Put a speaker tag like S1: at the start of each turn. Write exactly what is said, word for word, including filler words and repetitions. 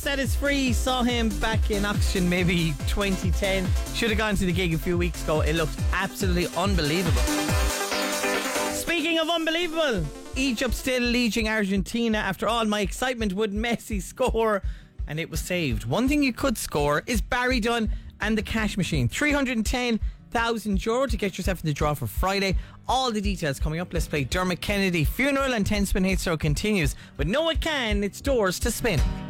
S1: That Is Free. Saw him back in action maybe twenty ten. Should have gone to the gig a few weeks ago. It looked absolutely unbelievable. Speaking of unbelievable, Egypt still leading Argentina. After all my excitement, would Messi score? And it was saved. One thing you could score is Barry Dunn and the cash machine. three hundred ten thousand euro to get yourself in the draw for Friday. All the details coming up. Let's play Dermot Kennedy Funeral, and ten spin hit throw continues. But no, it can. It's doors to spin.